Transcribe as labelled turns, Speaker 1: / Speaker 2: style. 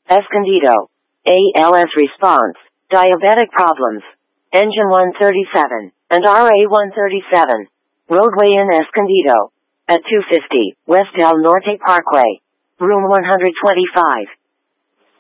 Speaker 1: Escondido. ALS response. Diabetic problems. Engine 137 and RA 137. Roadway in Escondido. At 250 West Del Norte Parkway. Room 125.